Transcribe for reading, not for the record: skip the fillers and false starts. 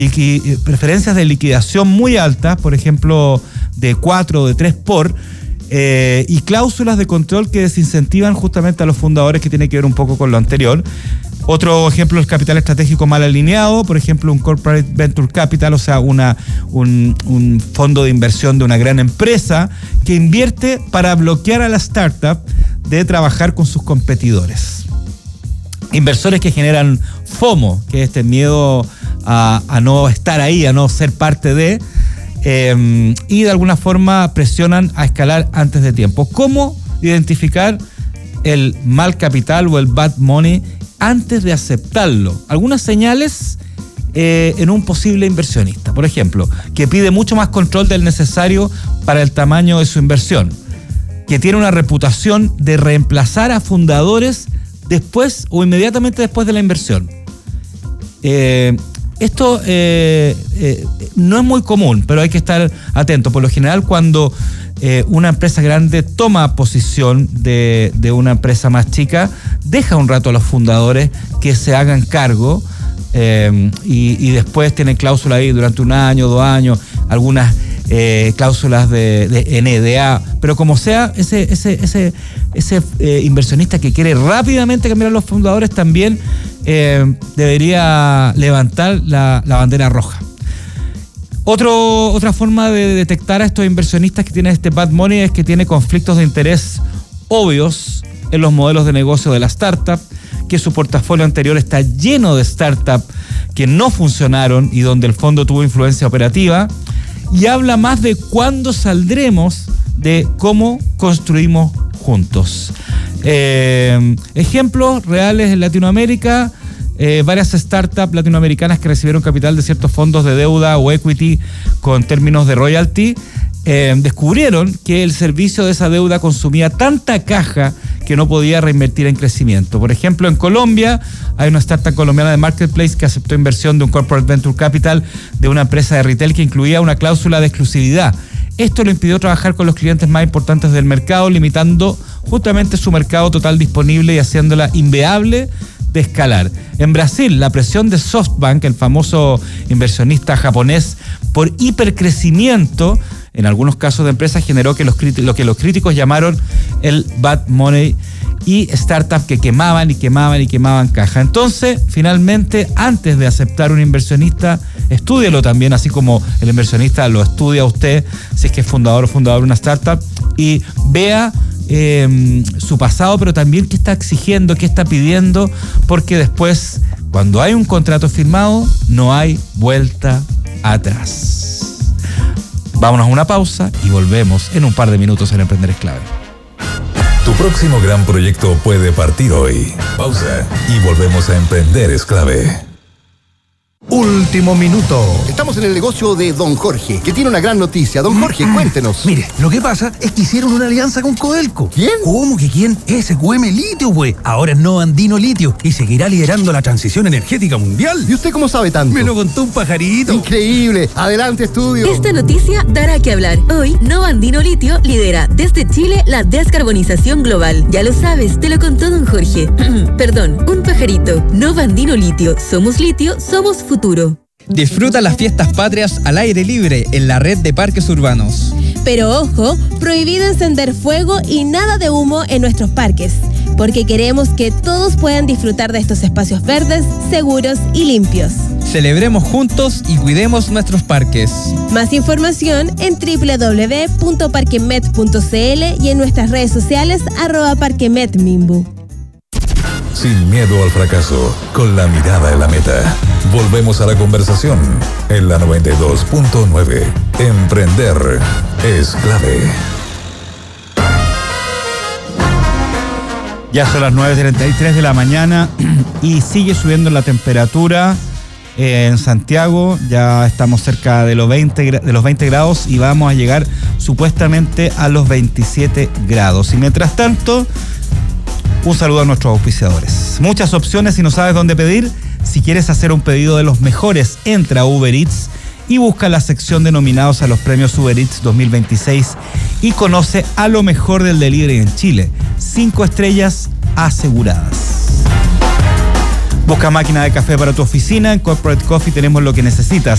y preferencias de liquidación muy altas, por ejemplo, de 4 o de 3 por, y cláusulas de control que desincentivan justamente a los fundadores, que tiene que ver un poco con lo anterior. Otro ejemplo es el capital estratégico mal alineado, por ejemplo, un corporate venture capital, o sea, un fondo de inversión de una gran empresa que invierte para bloquear a la startup de trabajar con sus competidores. Inversores que generan FOMO, que es este miedo a no estar ahí, a no ser parte de, y de alguna forma presionan a escalar antes de tiempo. ¿Cómo identificar el mal capital o el bad money antes de aceptarlo? Algunas señales en un posible inversionista. Por ejemplo, que pide mucho más control del necesario para el tamaño de su inversión, que tiene una reputación de reemplazar a fundadores después o inmediatamente después de la inversión. Esto no es muy común, pero hay que estar atento. Por lo general, cuando una empresa grande toma posición de una empresa más chica, deja un rato a los fundadores que se hagan cargo, y después tienen cláusulas ahí durante 1 año, 2 años, algunas cláusulas de NDA, pero como sea, ese inversionista que quiere rápidamente cambiar a los fundadores también debería levantar la bandera roja. Otra forma de detectar a estos inversionistas que tienen este bad money es que tiene conflictos de interés obvios en los modelos de negocio de la startup, que su portafolio anterior está lleno de startups que no funcionaron y donde el fondo tuvo influencia operativa, y habla más de cuándo saldremos de cómo construimos juntos. Ejemplos reales en Latinoamérica: varias startups latinoamericanas que recibieron capital de ciertos fondos de deuda o equity con términos de royalty, descubrieron que el servicio de esa deuda consumía tanta caja que no podía reinvertir en crecimiento. Por ejemplo, en Colombia hay una startup colombiana de marketplace que aceptó inversión de un corporate venture capital de una empresa de retail que incluía una cláusula de exclusividad. Esto lo impidió trabajar con los clientes más importantes del mercado, limitando justamente su mercado total disponible y haciéndola inviable de escalar. En Brasil, la presión de SoftBank, el famoso inversionista japonés, por hipercrecimiento, en algunos casos de empresas, generó que lo que los críticos llamaron el bad money, y startups que quemaban caja. Entonces, finalmente, antes de aceptar un inversionista, estúdielo también, así como el inversionista lo estudia usted, si es que es fundador o fundador de una startup, y vea su pasado, pero también qué está exigiendo, qué está pidiendo, porque después, cuando hay un contrato firmado, no hay vuelta atrás. Vámonos a una pausa y volvemos en un par de minutos en Emprender es Clave. Tu próximo gran proyecto puede partir hoy. Pausa y volvemos a Emprender es Clave. Último minuto. Estamos en el negocio de Don Jorge, que tiene una gran noticia. Don Jorge, cuéntenos. Mire, lo que pasa es que hicieron una alianza con Codelco. ¿Quién? ¿Cómo que quién? SQM Litio, güey. Ahora es Nova Andino Litio y seguirá liderando la transición energética mundial. ¿Y usted cómo sabe tanto? Me lo contó un pajarito. Increíble. Adelante, estudio. Esta noticia dará que hablar. Hoy, Nova Andino Litio lidera desde Chile la descarbonización global. Ya lo sabes, te lo contó Don Jorge. Perdón, un pajarito. Nova Andino Litio. Somos litio, somos futuro. Disfruta las fiestas patrias al aire libre en la red de parques urbanos. Pero ojo, prohibido encender fuego y nada de humo en nuestros parques, porque queremos que todos puedan disfrutar de estos espacios verdes, seguros y limpios. Celebremos juntos y cuidemos nuestros parques. Más información en www.parquemet.cl y en nuestras redes sociales @parquemetmimbu. Sin miedo al fracaso, con la mirada en la meta. Volvemos a la conversación en la 92.9. Emprender es clave. Ya son las 9:33 de la mañana y sigue subiendo la temperatura en Santiago. Ya estamos cerca de los 20 grados y vamos a llegar supuestamente a los 27 grados. Y mientras tanto, un saludo a nuestros auspiciadores. Muchas opciones y no sabes dónde pedir. Si quieres hacer un pedido de los mejores, entra a Uber Eats y busca la sección de nominados a los premios Uber Eats 2026 y conoce a lo mejor del delivery en Chile. 5 estrellas aseguradas. Busca máquina de café para tu oficina. En Corporate Coffee tenemos lo que necesitas.